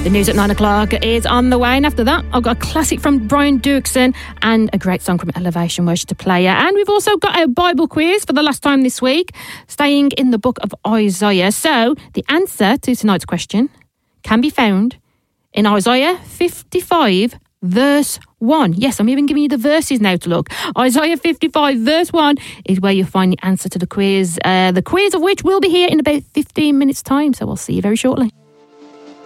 The news at 9 o'clock is on the way, and after that, I've got a classic from Brian Dookson and a great song from Elevation Worship to play. And we've also got a Bible quiz for the last time this week, staying in the book of Isaiah. So the answer to tonight's question can be found in Isaiah 55, verse 1. Yes, I'm even giving you the verses now to look. Isaiah 55, verse 1 is where you'll find the answer to the quiz of which will be here in about 15 minutes' time. So I'll see you very shortly.